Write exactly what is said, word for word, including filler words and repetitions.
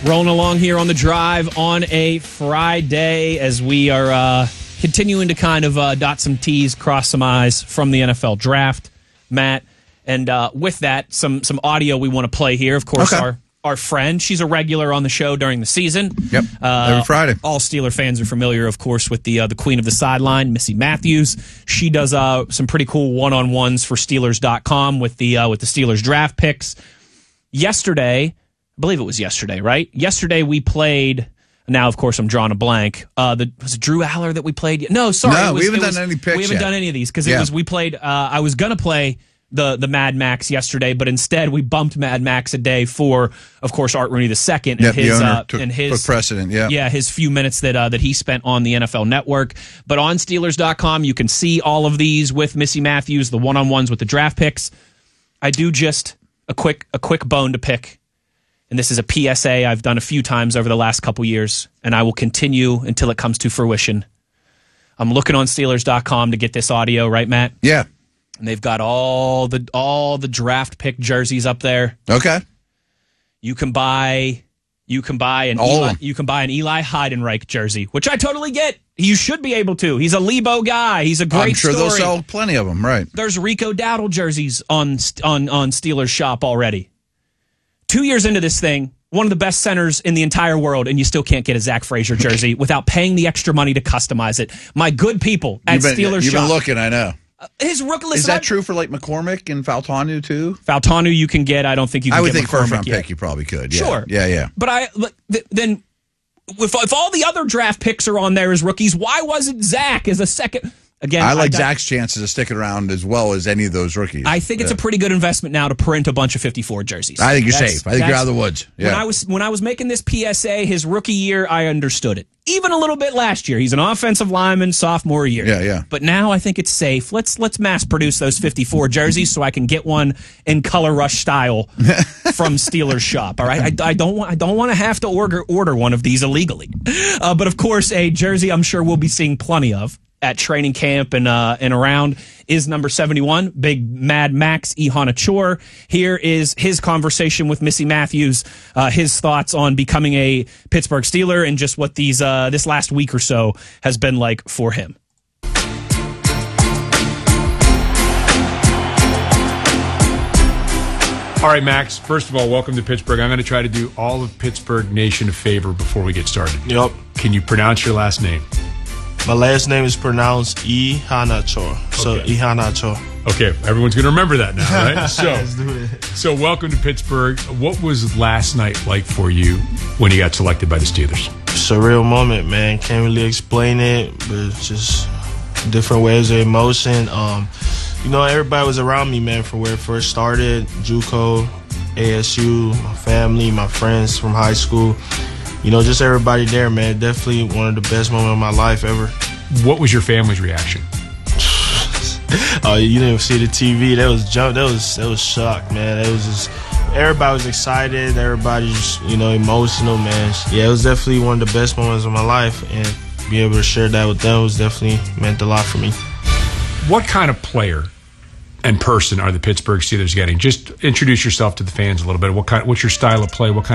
Rolling along here on the drive on a Friday as we are uh, continuing to kind of uh, dot some T's, cross some I's from the N F L draft, Matt. And uh, with that, some some audio we want to play here. Of course, okay. our our friend, she's a regular on the show during the season. Yep, uh, every Friday. All Steeler fans are familiar, of course, with the uh, the queen of the sideline, Missy Matthews. She does uh, some pretty cool one-on-ones for Steelers dot com with the uh, with the Steelers draft picks. Yesterday, I believe it was yesterday, right? Yesterday we played. Now, of course, I'm drawing a blank. Uh, the was it Drew Aller that we played? No, sorry, no, it was, we haven't it done was, any picks. We haven't yet. done any of these because yeah. it was we played. Uh, I was gonna play the the Mad Max yesterday, but instead we bumped Mad Max a day for, of course, Art Rooney the second Yep, and his the owner uh, took, and his took precedent. Yeah, yeah, his few minutes that uh, that he spent on the N F L Network. But on Steelers dot com, you can see all of these with Missy Matthews, the one on ones with the draft picks. I do just a quick a quick bone to pick. And this is a P S A I've done a few times over the last couple years, and I will continue until it comes to fruition. I'm looking on Steelers dot com to get this audio, right, Matt? Yeah. And they've got all the all the draft pick jerseys up there. Okay. You can buy you can buy an all Eli, you can buy an Eli Heidenreich jersey, which I totally get. You should be able to. He's a Lebo guy. He's a great I'm sure story. they'll sell plenty of them, right? There's Rico Dowdle jerseys on on on Steelers Shop already. Two years into this thing, one of the best centers in the entire world, and you still can't get a Zach Frazier jersey without paying the extra money to customize it. My good people at you've been, Steelers You've Shop. been looking, I know. Uh, his rook, listen, Is that I, true for like McCormick and Faltanu too? Faltanu you can get. I don't think you can I would get think McCormick first round yet. pick you probably could. Yeah. Sure. Yeah, yeah. But I look, th- then if, if all the other draft picks are on there as rookies, why wasn't Zach as a second? Again, I like I, Zach's chances of sticking around as well as any of those rookies. I think it's yeah. a pretty good investment now to print a bunch of fifty-four jerseys. I think you're That's- safe. I think you're out of the woods. Yeah. When I was when I was making this P S A, his rookie year, I understood it. Even a little bit last year. He's an offensive lineman, sophomore year. Yeah, yeah. But now I think it's safe. Let's let's mass produce those fifty-four jerseys so I can get one in Color Rush style from Steelers Shop. All right, I, I don't want I don't want to have to order order one of these illegally. Uh, but of course, a jersey I'm sure we'll be seeing plenty of at training camp and uh, and around is number seventy-one, big Mad Max Ihana Chor. Here is his conversation with Missy Matthews, uh, his thoughts on becoming a Pittsburgh Steeler and just what these uh, this last week or so has been like for him. All right, Max, first of all, welcome to Pittsburgh. I'm going to try to do all of Pittsburgh Nation a favor before we get started. Yep. Can you pronounce your last name? My last name is pronounced Iheanacho. So Okay. Iheanacho. Okay, everyone's going to remember that now, right? So, Let's do it. so welcome to Pittsburgh. What was last night like for you when you got selected by the Steelers? Surreal moment, man. Can't really explain it, but it's just different waves of emotion. Um, you know, everybody was around me, man, from where it first started. JUCO, A S U, my family, my friends from high school. You know, just everybody there, man. Definitely one of the best moments of my life ever. What was your family's reaction? Oh, you didn't even see the T V. That was jump. That was that was shocked, man. It was just everybody was excited. Everybody just you know emotional, man. Yeah, it was definitely one of the best moments of my life, and being able to share that with them was definitely meant a lot for me. What kind of player and person are the Pittsburgh Steelers getting? Just introduce yourself to the fans a little bit. What kind? What's your style of play? What kind